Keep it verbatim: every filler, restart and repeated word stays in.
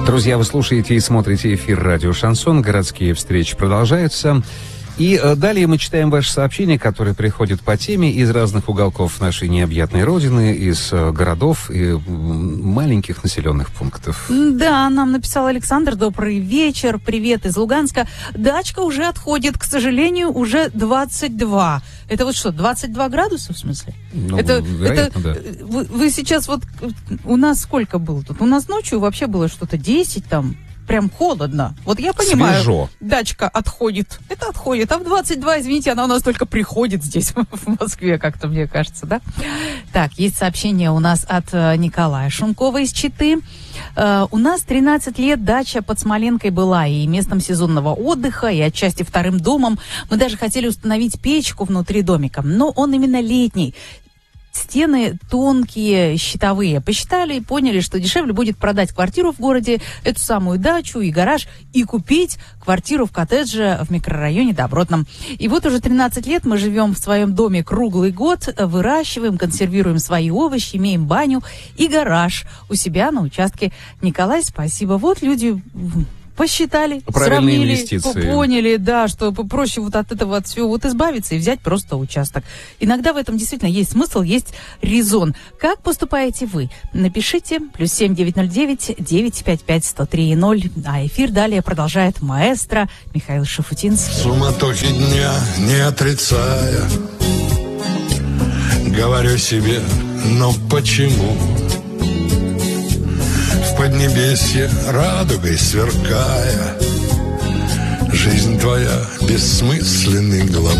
Друзья, вы слушаете и смотрите эфир радио «Шансон». Городские встречи продолжаются. И э, далее мы читаем ваши сообщения, которые приходят по теме из разных уголков нашей необъятной родины, из э, городов и э, маленьких населенных пунктов. Да, нам написал Александр: добрый вечер, привет из Луганска. Дачка уже отходит, к сожалению, уже двадцать два. Это вот что, двадцать два градуса в смысле? Ну, это, вероятно, это, да. Вы, вы сейчас вот, у нас сколько было тут? У нас ночью вообще было что-то десять там. Прям холодно. Вот я понимаю, свежо. Дачка отходит. Это отходит. А в двадцать два, извините, она у нас только приходит здесь, в Москве, как-то, мне кажется, да? Так, есть сообщение у нас от э, Николая Шумкова из Читы. Э, у нас тринадцать лет дача под Смоленкой была и местом сезонного отдыха, и отчасти вторым домом. Мы даже хотели установить печку внутри домика, но он именно летний. Стены тонкие, щитовые. Посчитали и поняли, что дешевле будет продать квартиру в городе, эту самую дачу и гараж, и купить квартиру в коттедже в микрорайоне Добротном. И вот уже тринадцать лет мы живем в своем доме круглый год, выращиваем, консервируем свои овощи, имеем баню и гараж у себя на участке. Николай, спасибо. Вот люди... Посчитали, правильные сравнили, инвестиции. Поняли, да, что проще вот от этого от всего вот избавиться и взять просто участок. Иногда в этом действительно есть смысл, есть резон. Как поступаете вы? Напишите. Плюс семь девять ноль девять девять пять пять сто три ноль. А эфир далее продолжает маэстро Михаил Шафутинский. Суматохи дня не отрицая, говорю себе, но почему? В поднебесье радугой сверкая, жизнь твоя бессмысленный глобус.